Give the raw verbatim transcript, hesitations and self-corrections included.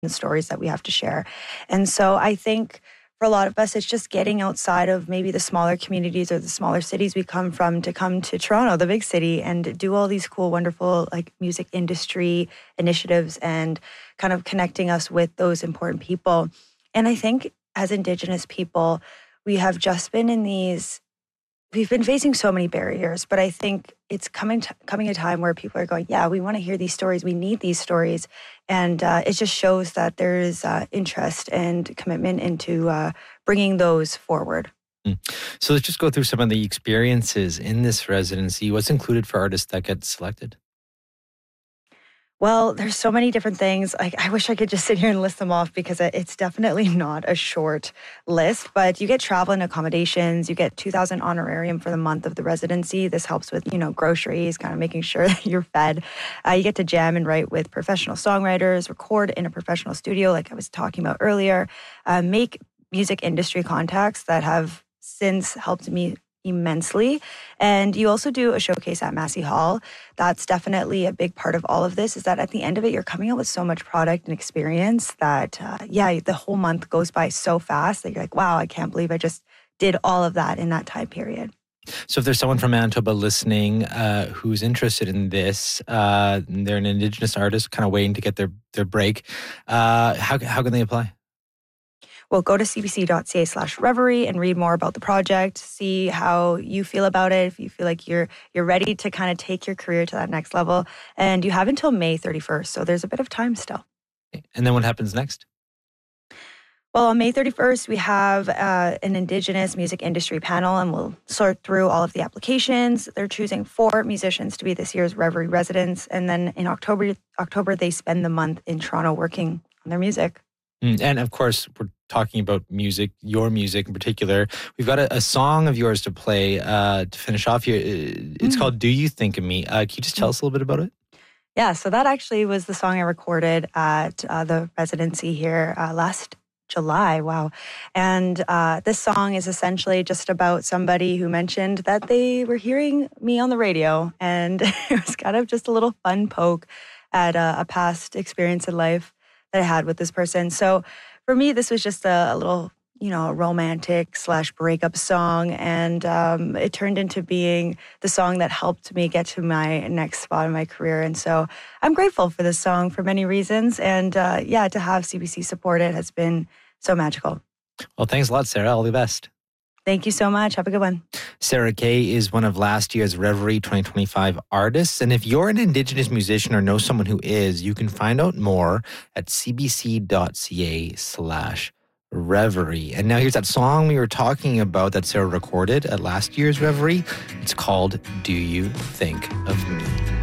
stories that we have to share. And so I think for a lot of us, it's just getting outside of maybe the smaller communities or the smaller cities we come from to come to Toronto, the big city, and do all these cool, wonderful like music industry initiatives and kind of connecting us with those important people. And I think as Indigenous people, we have just been in these we've been facing so many barriers, but I think it's coming t- coming a time where people are going, yeah, we want to hear these stories. We need these stories. And uh, it just shows that there is uh, interest and commitment into uh, bringing those forward. Mm. So let's just go through some of the experiences in this residency. What's included for artists that get selected? Well, there's so many different things. Like, I wish I could just sit here and list them off because it's definitely not a short list. But you get travel and accommodations. You get two thousand dollars honorarium for the month of the residency. This helps with, you know, groceries, kind of making sure that you're fed. Uh, you get to jam and write with professional songwriters, record in a professional studio, like I was talking about earlier, uh, make music industry contacts that have since helped me immensely. And you also do a showcase at Massey Hall. That's definitely a big part of all of this, is that at the end of it, you're coming out with so much product and experience that, uh, yeah, the whole month goes by so fast that you're like, wow, I can't believe I just did all of that in that time period. So if there's someone from Manitoba listening uh, who's interested in this, uh, they're an Indigenous artist kind of waiting to get their, their break, uh, how, how can they apply? Well, go to cbc.ca slash reverie and read more about the project, see how you feel about it, if you feel like you're you're ready to kind of take your career to that next level. And you have until May thirty-first, so there's a bit of time still. And then what happens next? Well, on May thirty-first, we have uh, an Indigenous music industry panel, and we'll sort through all of the applications. They're choosing four musicians to be this year's Reverie residents. And then in October, October they spend the month in Toronto working on their music. And of course, we're talking about music, your music in particular. We've got a, a song of yours to play uh, to finish off here. It's mm. called Do You Think of Me? Uh, can you just tell us a little bit about it? Yeah, so that actually was the song I recorded at uh, the residency here uh, last July. Wow. And uh, this song is essentially just about somebody who mentioned that they were hearing me on the radio. And it was kind of just a little fun poke at uh, a past experience in life that I had with this person. So for me, this was just a, a little, you know, a romantic slash breakup song. And um, it turned into being the song that helped me get to my next spot in my career. And so I'm grateful for this song for many reasons. And uh, yeah, to have C B C support it has been so magical. Well, thanks a lot, Sarah. All the best. Thank you so much. Have a good one. Sarah Kay is one of last year's Reverie twenty twenty-five artists. And if you're an Indigenous musician or know someone who is, you can find out more at cbc.ca slash Reverie. And now here's that song we were talking about that Sarah recorded at last year's Reverie. It's called Do You Think of Me?